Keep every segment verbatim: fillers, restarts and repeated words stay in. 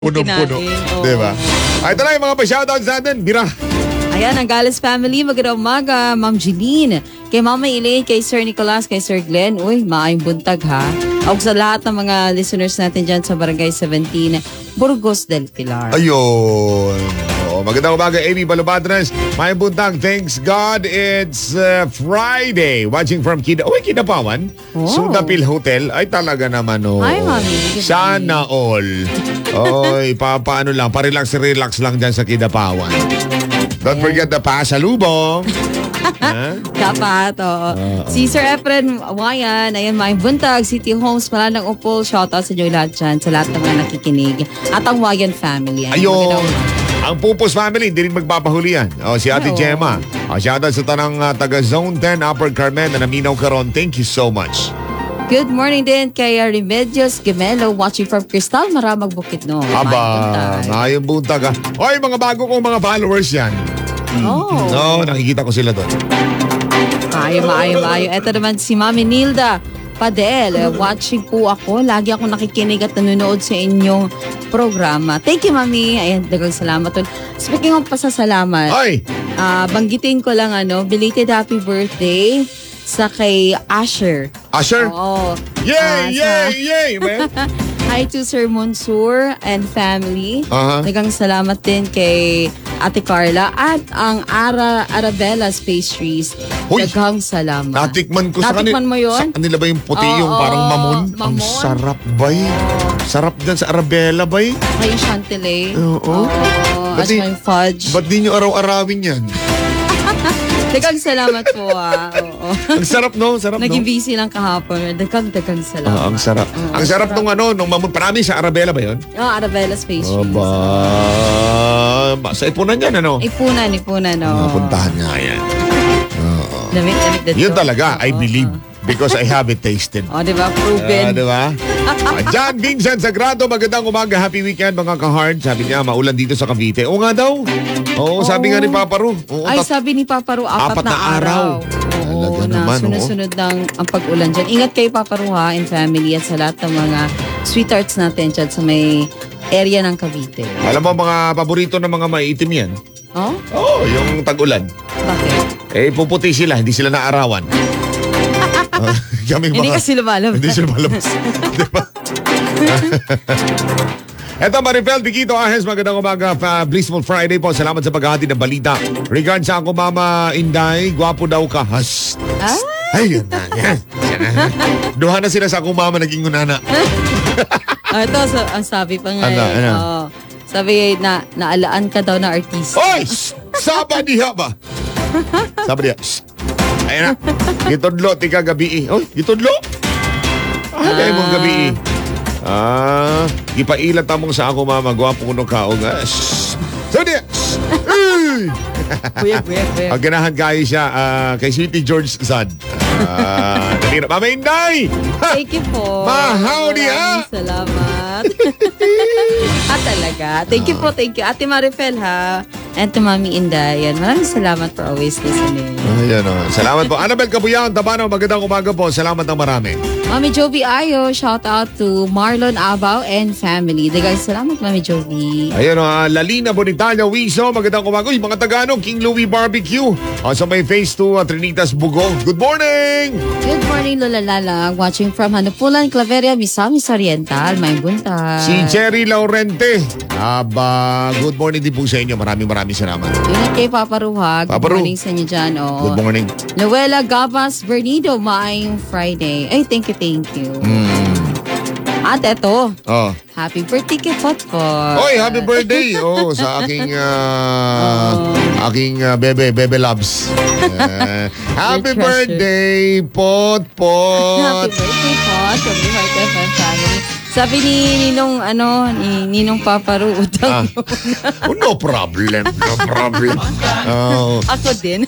Punong-puno. Oo. Diba? Ay, ito lang yung mga pa-shoutouts natin. Bira. Ayan, ang Gales family. Magandang umaga, Ma'am Jeline. Kay Mama Elaine, kay Sir Nicolas, kay Sir Glenn. Uy, maayong buntag ha. O sa lahat ng mga listeners natin dyan sa Barangay seventeen, Burgos del Pilar. Ayun. Oh, magandang umaga, Amy Balubadres. May buntag. Thanks God, it's uh, Friday. Watching from Kida. Uy, Kidapawan. Oh. Sundapil Hotel. Ay, talaga naman, oh. Hi, Mami. Good Sana all. Oy, pa, paano lang. Pa-relax-relax lang dyan sa Kidapawan. Don't forget the pasalubong. Ha? Dapat, oo. Si Sir Efren Wayan, ayan, may buntag, City Homes, Malandang Upol, shoutout sa inyo lahat dyan, sa lahat ng mga nakikinig. At ang Wayan family. Ayan, Ayun. magandang- Ang Pupos family, hindi rin magpapahuli yan. O, si Ate Oo. Gemma. O, shoutout sa tanang uh, taga Zone ten, Upper Carmen, na naminaw karon. Thank you so much. Good morning din kay Remedios Gemelo, watching from Cristal, Maramag Bukidnon. Aba, ngayong buntag ah. Oy, mga bago kong mga followers yan. Oh. No, nakikita ko sila doon. Maayo, maayo, maayo. Ito naman si Mami Nilda Padel. Eh, watching po ako. Lagi ako nakikinig at nanonood sa inyong programa. Thank you, Mami. Ayan, dagang salamat. Tol. Speaking of pasasalamat, Oy, ah, banggitin ko lang ano, belated happy birthday sa kay Asher. Asher. Oo. Yay, Ah, yay, sa- yay, man. Hi to Sir Monsur and family. Aha. Dagang salamat din kay Ate Carla at ang Ara Arabella's Pastries. Huy! Dagang salamat. Natikman ko sa kanila. Natikman mo yun? Sa kanila ba yung puti, Oo, yung parang mamon? Ang mamon. sarap, bay. Sarap dyan sa Arabella, bay. May chantilly. Oo. At Ba't di- may fudge. Ba't di nyo araw-arawin yan? Dagang salamat po ah. Oo. Ang sarap, no? Sarap, Naging no? busy lang kahapon. Dagang dagang salamat. Ah, ang sarap. Oo, ang sarap nung ano, nung mamon. Parami sa Arabella ba yun? Oh, Arabella's Pastries. Aba. Sa ipunan yan, ano? Ipunan, ipunan. Oh. Napuntahan nga yan. Oo. Damit, damit dito. Yun talaga, I Oo, believe. oo. Because I have it tasted. Oh, di ba? Ah, Proven. di ba? Ah, John Vincent Sagrado, magandang umaga. Happy weekend, mga ka-hard. Sabi niya, maulan dito sa Cavite. Oo nga daw. Oo, sabi nga ni Papa Ru. Oo, Ay, tat- sabi ni Papa Ru, apat, Apat na, na araw. araw. Talaga Oo, na naman, sunod-sunod lang ang pag-ulan dyan. Ingat kayo, Papa Ru, ha, and family, at sa lahat ng mga sweethearts natin dyan sa may area ng Cavite. Alam mo, mga paborito ng mga maiitim yan. Oh? Oo, yung tag-ulan. Bakit? Eh, puputi sila, hindi sila naarawan. Ah, kaming Hindi mga- kasi lumalabas. Hindi sila malabas. Di ba? Eto, Marifel Piquito Ahes, magandang umaga. Pa, blissful Friday po. Salamat sa paghahati ng balita. Regards sa ako, Mama Inday, gwapo daw ka. Has. Ah? Ay, yun na. Yan. Yan na. Duha na sila sa ako, Mama, naging unana. Ah, ito, sa, ang sabi pa nga. Ano, eh, ano? oo. Sabi na naalaan ka daw na artista. Oy! Saba diha ba? Saba diha. Shh. Ayan na. Gitudlo, tika gabi. Oy, gitudlo? Ah, dahil mong gabi. Ah, ipailat tamong sa ako, Mama. Gwapo ko nung kaong. Ah, shh. Saba diha. Shh. Uy! Buyag, buyag, buyag. Ang ganahan kayo siya ah, kay Sweetie George Zad. Ah, uh, Mama Inday! Ha! Thank you po. Mahaw niya! Maraming salamat. ah, talaga. Thank you po, thank you. Ate Marifel, ha? And to Mami Inday. Yan. Maraming salamat for always listening. Ayan o. Salamat po. Annabel Cabuyan, Tabano, magandang umaga po. Salamat ng marami. Mami Jovi Ayo, shout out to Marlon Abaw and family. The guys, salamat Mami Jovi. Ayun o, uh, Lalina Bonitalia Wiso, magandang umaga. Uy, mga Tagano, King Louie Barbecue. Uh, sa may phase two, uh, Trinitas Bugo. Good morning! Good morning, Lola Lalang. Watching from Hanupulan, Claveria, Misamis Oriental. May buntag. Si Cherry Laurente. Aba, good morning din po sa inyo. Maraming maraming salamat. Ingat kay Papa Ruhag. Papa Good Ru. morning sa inyo dyan. Oh. Good morning. Noela Gabas Bernido, maayong Friday. Ay, thank you, thank you. Mm. At eto, Oh. happy birthday kay Potpot. Oy, happy birthday! Oh, sa aking uh, aking uh, bebe, bebe loves. Uh, happy treasure. birthday, Pot Pot. Happy birthday, Pot. Sabi mo, F M family. Sabi ni Ninong, ano, ni Ninong Paparu, Ah. utang. Oh, no problem. No problem. Oh, Ako din.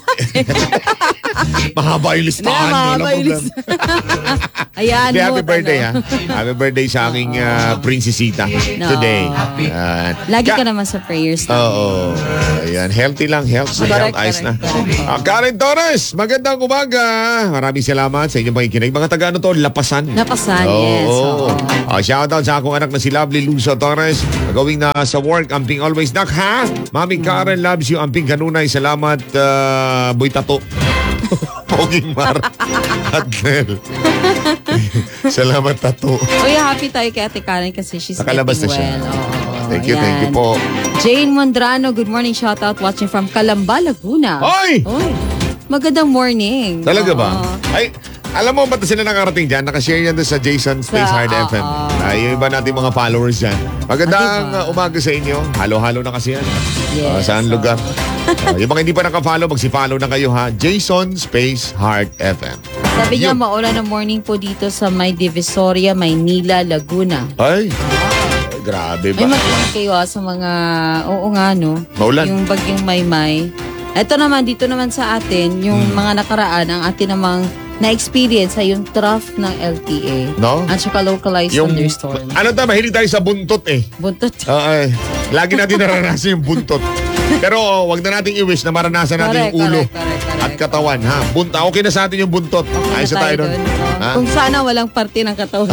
mahaba yung listahan. Na, mahaba Walang yung problem. Ayan Hindi, mo, happy birthday ano. ha. Happy birthday sa aking uh, prinsesita No. today. Uh, Lagi ka- ka naman sa prayers namin. Oo. Ayan, healthy lang. Health na Correct, health. Ayos na. correct, correct. Ah, Karen Torres, magandang umaga. Maraming salamat sa inyong pakikinig. Mga taga ano to, Lapasan. Lapasan, Oo, yes. oo. Oo. Ah, shout shoutout sa akong anak na si Lovely Lucio Torres. Gawing na sa work, amping always. Nak, ha? Mami Karen loves you, amping kanunay. Salamat, uh, Boy Tato. Poging Mar at Nel. Salamat, Tato. Uy, happy tayo kay Ate Karen kasi she's Nakalabas na getting siya. well. Oo, Thank you, thank you yan. po. Jane Mondrano, good morning. Shoutout watching from Calamba, Laguna. Hoy! Uy, magandang morning. Talaga ba? Oo. Ay, alam mo ba't sila nakarating dyan? Nakashare yan doon sa Jason Space Sa- Hard F M. oo. Ay, yung iba natin mga followers dyan. Magandang Ah, diba? uh, umaga sa inyo. Halo-halo na kasi yan. Yes, Uh, saan oo. lugar? Uh, yung mga hindi pa nakafollow, magsi-follow na kayo ha. Jason Space Hard F M. Sabi niya, Yun. maulan na morning po dito sa May Divisoria, Maynila, Laguna. Ay, ay, grabe May ba? mag kayo ah, sa mga, oo nga no, Maulan. yung bagyong Maymay. Ito naman, dito naman sa atin, yung Hmm. mga nakaraan, ang atin namang na-experience ay yung trough ng L T A. No? At saka localized Yung, thunderstorm. ano ta, mahilig tayo sa buntot eh. Buntot. Uh, ay, lagi natin naranasan yung buntot. Pero oh, wag na nating i-wish na maranasan natin Correct, yung ulo correct, correct, correct. at katawan. Ha? Bunta, okay na sa atin yung buntot. Ayos na tayo doon. Oo. Ha? Kung sana walang parte ng katawan.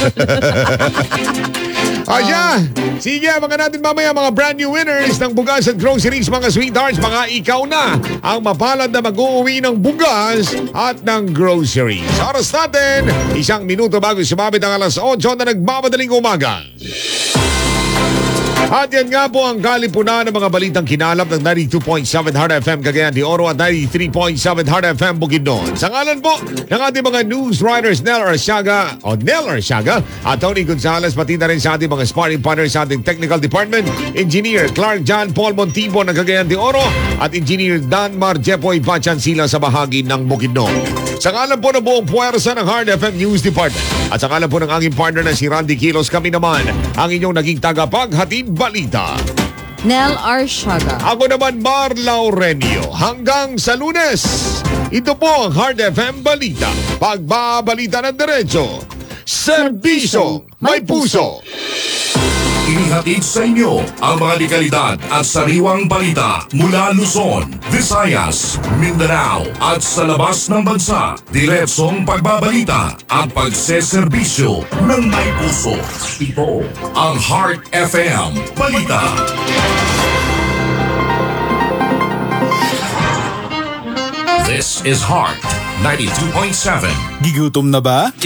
O siya, sige, mga natin mamaya mga brand new winners ng bugas at groceries, mga sweethearts, mga ikaw na ang mapalad na mag-uuwi ng bugas at ng groceries. Oras natin, isang minuto bago sumabit ang alas otso na nagmamadaling umaga. At yan nga po ang kalipunan ng mga balitang kinalap ng ninety-two point seven Hard F M Cagayan de Oro at ninety-three point seven Hard F M Bukidnon. Sa ngalan po ng ating mga news writers Nel Arsiaga o Nel Arsiaga at Tony Gonzalez, pati na rin sa ating mga sparring partners sa ating technical department, Engineer Clark John Paul Montibo ng Cagayan de Oro at Engineer Dan Mar Jepoy Pachansila sa bahagi ng Bukidnon. Sa ngalan po ng buong puwersa ng Hard F M News Department at sa ngalan po ng aking partner na si Randy Kilos, kami naman ang inyong naging tagapaghatid balita. Nel Arsiaga. Ako naman Mar Laurenio. Hanggang sa Lunes, ito po ang Hard F M Balita. Pagbabalita ng diretso, serbisyo may puso. Inihatid sa inyo ang mga dekalidad at sariwang balita mula Luzon, Visayas, Mindanao at sa labas ng bansa. Diretsong pagbabalita at pagseserbisyo ng may puso. Ito ang Heart F M Balita. This is Heart ninety-two point seven. Gigutom na ba?